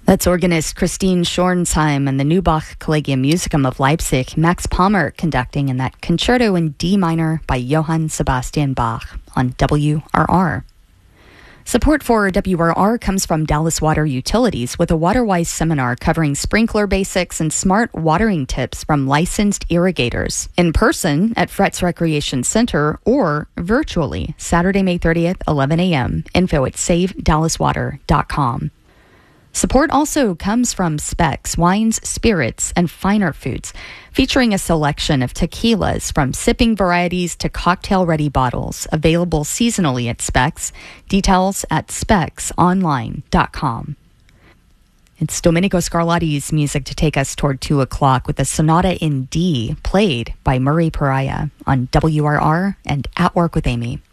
That's organist Christine Schornsheim and the Neubach Collegium Musicum of Leipzig, Max Palmer conducting in that concerto in D minor by Johann Sebastian Bach on WRR. Support for WRR comes from Dallas Water Utilities with a WaterWise seminar covering sprinkler basics and smart watering tips from licensed irrigators. In person at Fretz Recreation Center or virtually Saturday, May 30th, 11 a.m. Info at savedallaswater.com. Support also comes from Specs, wines, spirits, and finer foods, featuring a selection of tequilas from sipping varieties to cocktail-ready bottles, available seasonally at Specs. Details at specsonline.com. It's Domenico Scarlatti's music to take us toward 2 o'clock with a sonata in D, played by Murray Pariah on WRR and At Work with Amy.